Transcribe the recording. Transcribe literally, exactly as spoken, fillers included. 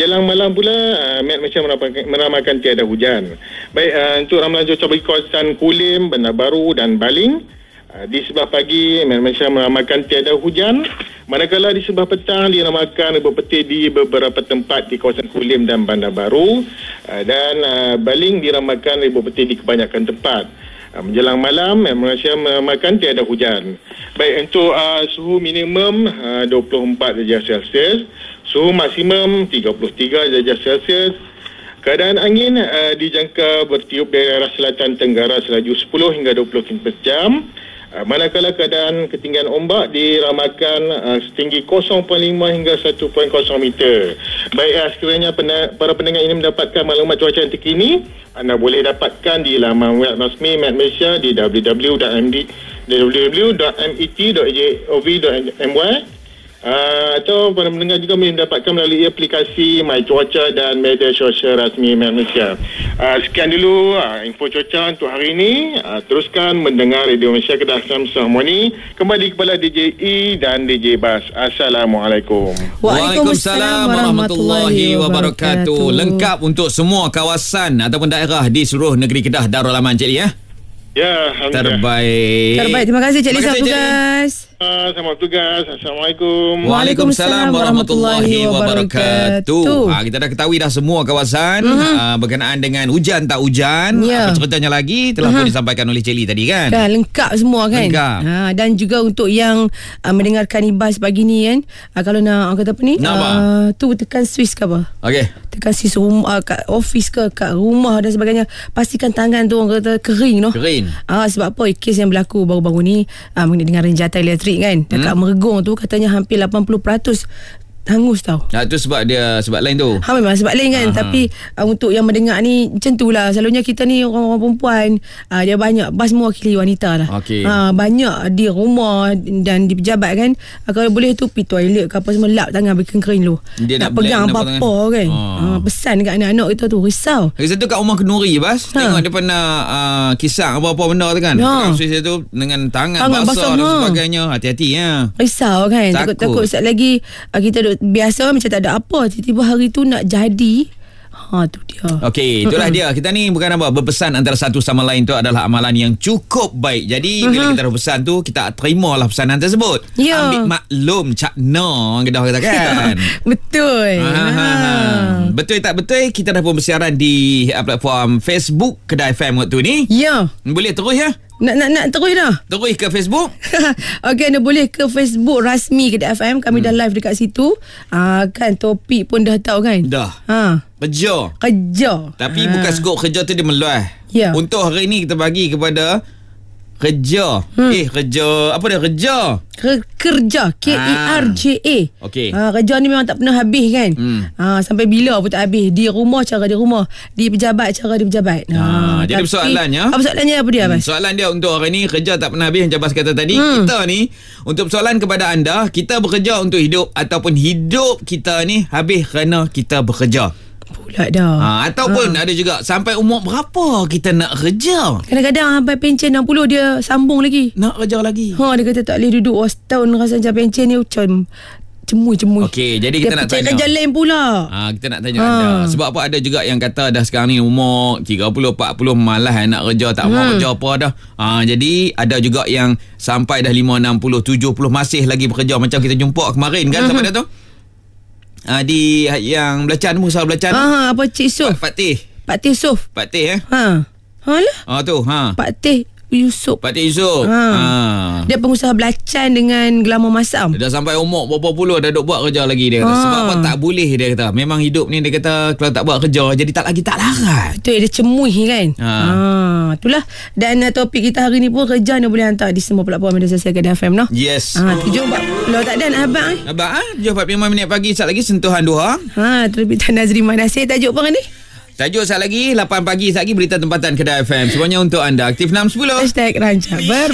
Menjelang malam pula uh, Met Malaysia meramalkan, meramalkan tiada hujan. Baik, uh, untuk ramalan cuaca bagi kawasan Kulim, Bandar Baru dan Baling, uh, di sebelah pagi Met Malaysia meramalkan tiada hujan, manakala di sebelah petang diramalkan berpetir di beberapa tempat di kawasan Kulim dan Bandar Baru, uh, dan uh, Baling diramalkan berpetir di kebanyakan tempat. Menjelang malam Malaysia meramalkan tiada hujan. Baik, untuk uh, suhu minimum uh, dua puluh empat darjah Celsius, suhu maksimum tiga puluh tiga darjah Celsius. Keadaan angin uh, dijangka bertiup dari arah selatan tenggara selaju sepuluh hingga dua puluh kilometer per jam. Uh, manakala keadaan ketinggian ombak diramalkan uh, setinggi kosong perpuluhan lima hingga satu perpuluhan kosong meter. Baik, uh, sekiranya pena- para pendengar ini mendapatkan maklumat cuaca yang terkini, anda boleh dapatkan di laman web rasmi Met Malaysia di w w w dot m d w w w dot met dot gov dot m y. Uh, atau para pendengar juga boleh mendapatkan melalui aplikasi My Cuaca dan media sosial rasmi Met Malaysia. Uh, sekian dulu uh, info cuaca untuk hari ini. Uh, teruskan mendengar Radio Malaysia Kedah Samsung Harmoni. Kembali kepada D J E dan D J Bas. Assalamualaikum. Waalaikumsalam warahmatullahi wabarakatuh. Lengkap untuk semua kawasan ataupun daerah di seluruh negeri Kedah. Darul Aman, Cik Lee, ya? Ya, alhamdulillah. Terbaik. Terbaik. Terima kasih Cik Lee, selamat tugas. Uh, selamat tugas. Assalamualaikum. Waalaikumsalam warahmatullahi wabarakatuh. Ha, kita dah ketahui dah semua kawasan uh-huh. uh, berkenaan dengan hujan tak hujan. Yeah. Apa ceritanya lagi telah uh-huh. pun disampaikan oleh Cik Lee tadi, kan? Kan, lengkap semua, kan? Lengkap. Ha, dan juga untuk yang uh, mendengarkan Ibas pagi ni, kan? Uh, kalau nak, orang kata apa ni? Uh, tu tekan Swiss ke apa? Okey. Tekan Swiss rumah, uh, kat office ke, kat rumah dan sebagainya. Pastikan tangan tu orang kata kering, no? Kering. Ah, sebab apa? Kes yang berlaku baru-baru ni ah, mengenai dengan renjatan elektrik, kan, dekat hmm. Mergong tu katanya hampir lapan puluh peratus hangus, tau. Nah, tu sebab dia sebab lain tu. Ha, memang sebab lain, kan. Aha. Tapi uh, untuk yang mendengar ni macam tu lah. Selalunya kita ni orang-orang perempuan, uh, dia banyak Bas mewakili wanita lah. Okay. Uh, banyak di rumah dan di pejabat, kan. Uh, kalau boleh tu pergi toilet ke apa semua, lap tangan bagi kering dulu. Dia nak, nak pegang apa-apa, kan. Oh. Uh, pesan dekat anak-anak kita tu, risau. Lagi satu kat rumah Kenuri, Bas. Ha. Tengok dia pernah uh, kisah apa-apa benda tu, kan. Ha. Pegang Swiss tu dengan tangan, tangan basah, basah dan ha. sebagainya. Hati-hati, ya. Risau, kan. Takut-takut sekejap lagi uh, kita duk biasa macam tak ada apa, tiba-tiba hari tu nak jadi. Ha, tu dia. Okey, itulah uh-uh. dia. Kita ni bukan apa, berpesan antara satu sama lain tu adalah amalan yang cukup baik. Jadi uh-huh. bila kita dah pesan tu, kita terimalah pesanan tersebut. Yeah. Ambil maklum cakna, orang Kedah kata, kan. Betul. Ha, ha, ha. Betul tak betul, kita dah pun bersiaran di uh, platform Facebook Kedah F M waktu ni. Ya. Yeah. Boleh terus, ya? Nak nak nak terus dah. Terus ke Facebook. Okey, anda boleh ke Facebook rasmi Kedah F M. Kami hmm. dah live dekat situ. Ah, kan topik pun dah tahu, kan? Dah. Ha. Kerja. Kerja. Tapi ha. bukan skop kerja tu dia meluas. Ya. Untuk hari ni kita bagi kepada kerja. Hmm. Eh, kerja. Apa dia kerja? Ke- kerja. K E R J A. Okey. Ha, kerja ni memang tak pernah habis, kan? Hmm. Ha, sampai bila pun tak habis. Di rumah cara di rumah. Di pejabat cara di pejabat. Ha, ha, jadi persoalannya. Apa persoalannya apa dia, Abang? Hmm, soalan dia untuk hari ni, kerja tak pernah habis, macam Bas kata tadi. Hmm. Kita ni, untuk persoalan kepada anda, kita bekerja untuk hidup ataupun hidup kita ni habis kerana kita bekerja. Pula dah. Ha, ataupun ha. ada juga sampai umur berapa kita nak kerja. Kadang-kadang sampai pencen enam puluh dia sambung lagi. Nak kerja lagi. Ha, dia kata tak boleh duduk oh, setahun rasa macam pencen ni macam cemui-cemui. Okey, jadi kita dia nak tanya. Dia kerja lain pula. Ha, kita nak tanya ha. anda. Sebab apa ada juga yang kata dah sekarang ni umur tiga puluh empat puluh malas nak kerja, tak hmm. mau kerja apa dah. Ha, jadi ada juga yang sampai dah lima enam puluh tujuh puluh masih lagi bekerja, macam kita jumpa kemarin, kan, hmm. siapa dia tu? Uh, di yang belacan, musa belacan. Ha, apa Cik Suf? Pak Teh. Pak Teh Suf. Pak Teh, eh? Ha. Halah. Ah tu, ha. Pak Teh Yusof. Pak Teh Yusof. Ha. ha. Dia pengusaha belacan dengan glamour masam. Dia dah sampai umur berapa puluh dah duk buat kerja lagi, dia kata. Ha. Sebab apa tak boleh, dia kata. Memang hidup ni dia kata kalau tak buat kerja jadi tak lagi tak larat. Betul, dia cemui, kan. Ha. ha. Itulah. Dan uh, topik kita hari ni pun kerja ni boleh hantar di semua platform media sosial Kedah F M, no? Yes. Ha, tujuh empat puluh tak dan abang eh. Abang ah, tujuh empat puluh lima minit pagi, sat lagi sentuhan duha. Ha, terbitan Nazrimah Nasir. Tajuk apa ni? Tajuk sat lagi lapan pagi, sat lagi berita tempatan Kedah F M. Semuanya untuk anda. Aktif enam sepuluh. Hashtag Ranca Ber